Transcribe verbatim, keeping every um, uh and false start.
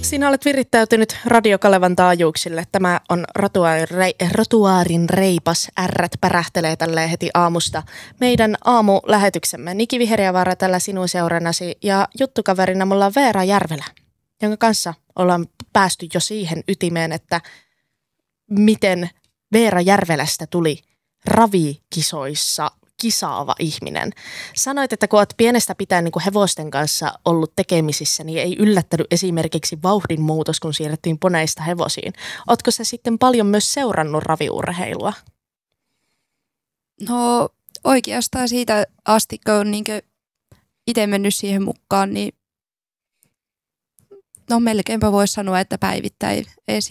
Sinä olet virittäytynyt Radio Kalevan taajuuksille. Tämä on rotuaarin, rei- rotuaarin reipas. Ärrät pärähtelee tälleen heti aamusta. Meidän aamulähetyksemme. Niki Viheriävaara tällä sinun seurannasi ja juttukaverina mulla on Veera Järvelä, jonka kanssa ollaan päästy jo siihen ytimeen, että miten Veera Järvelästä tuli ravikisoissa kisaava ihminen. Sanoit, että kun olet pienestä pitäen niin kuin hevosten kanssa ollut tekemisissä, niin ei yllättänyt esimerkiksi vauhdin muutos, kun siirrettiin poneista hevosiin. Ootko sä sitten paljon myös seurannut raviurheilua? No oikeastaan siitä asti, kun on niin itse mennyt siihen mukaan, niin no melkeinpä voisi sanoa, että päivittäin edes